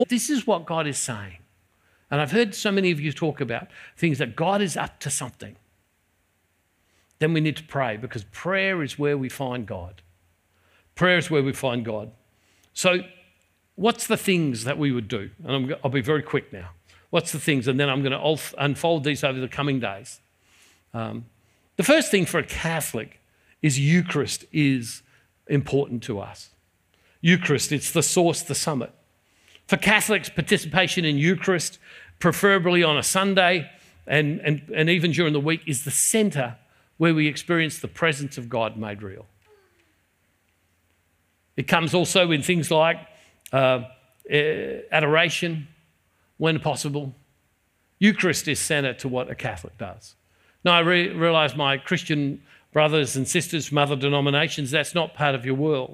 This is what God is saying. And I've heard so many of you talk about things that God is up to something. Then we need to pray, because prayer is where we find God. Prayer is where we find God. So what's the things that we would do? And I'll be very quick now. What's the things? And then I'm going to unfold these over the coming days. The first thing for a Catholic is Eucharist is important to us. Eucharist, it's the source, the summit. For Catholics, participation in Eucharist, preferably on a Sunday and even during the week, is the centre where we experience the presence of God made real. It comes also in things like adoration, when possible. Eucharist is centre to what a Catholic does. Now, I realise my Christian brothers and sisters from other denominations, that's not part of your world.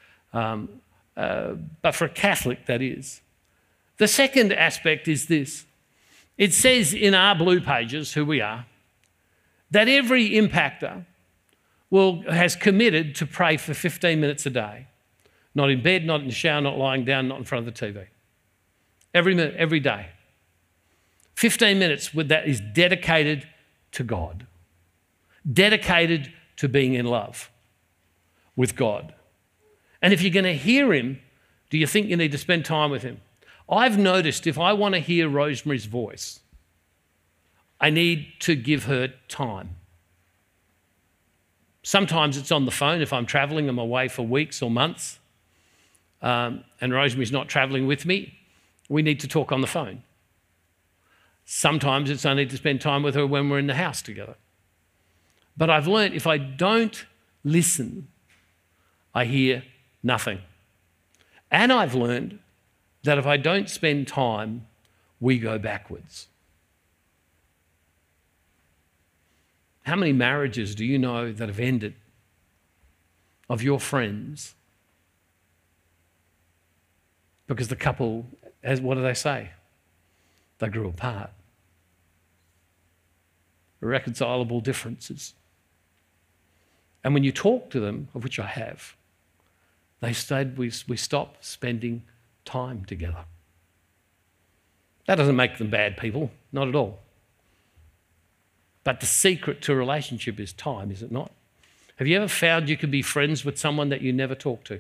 But for a Catholic, that is. The second aspect is this. It says in our blue pages, who we are, that every impactor has committed to pray for 15 minutes a day. Not in bed, not in the shower, not lying down, not in front of the TV. Every minute, every day. 15 minutes with that is dedicated to God. Dedicated to being in love with God. And if you're going to hear him, do you think you need to spend time with him? I've noticed if I want to hear Rosemary's voice, I need to give her time. Sometimes it's on the phone if I'm travelling, I'm away for weeks or months, and Rosemary's not travelling with me, we need to talk on the phone. Sometimes it's I need to spend time with her when we're in the house together. But I've learnt if I don't listen, I hear nothing. And I've learned that if I don't spend time, we go backwards. How many marriages do you know that have ended of your friends because the couple, what do they say? They grew apart. Irreconcilable differences. And when you talk to them, of which I have, they said we stopped spending time together. That doesn't make them bad people, not at all. But the secret to a relationship is time, is it not? Have you ever found you could be friends with someone that you never talk to?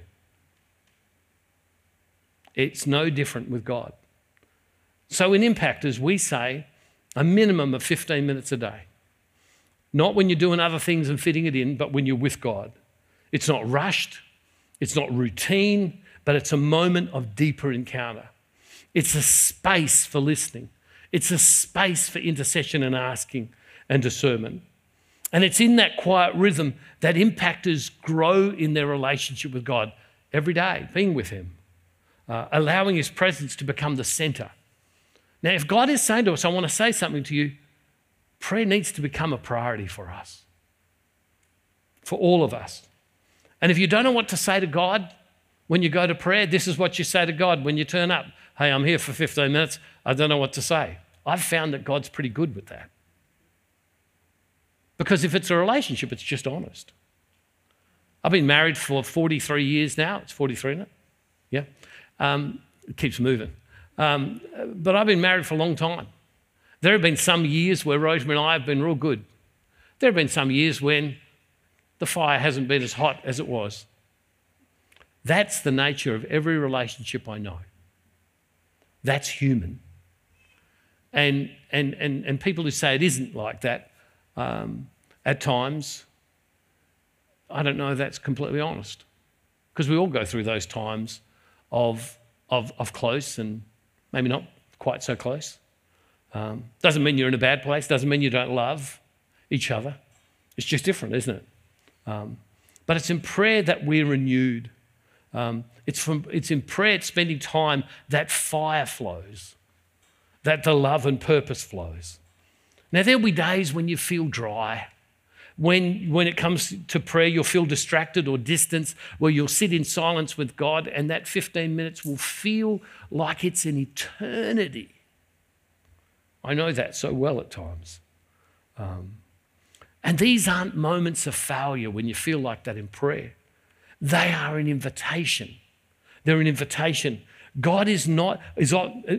It's no different with God. So in Impactors, we say a minimum of 15 minutes a day. Not when you're doing other things and fitting it in, but when you're with God. It's not rushed, it's not routine, but it's a moment of deeper encounter. It's a space for listening. It's a space for intercession and asking and discernment. And it's in that quiet rhythm that impactors grow in their relationship with God every day, being with him, allowing his presence to become the centre. Now, if God is saying to us, I want to say something to you, prayer needs to become a priority for us, for all of us. And if you don't know what to say to God when you go to prayer, this is what you say to God when you turn up. Hey, I'm here for 15 minutes. I don't know what to say. I've found that God's pretty good with that. Because if it's a relationship, it's just honest. I've been married for 43 years now. It's 43, isn't it? Yeah. It keeps moving. But I've been married for a long time. There have been some years where Rosemary and I have been real good. There have been some years when the fire hasn't been as hot as it was. That's the nature of every relationship I know. That's human. And people who say it isn't like that, at times, I don't know if that's completely honest. Because we all go through those times of close and maybe not quite so close. Doesn't mean you're in a bad place, doesn't mean you don't love each other. It's just different, isn't it? But it's in prayer that we're renewed. It's in prayer, it's spending time, that fire flows, that the love and purpose flows. Now, there'll be days when you feel dry. When it comes to prayer, you'll feel distracted or distanced, where you'll sit in silence with God, and that 15 minutes will feel like it's an eternity. I know that so well at times. And these aren't moments of failure when you feel like that in prayer. They are an invitation. They're an invitation. God is not,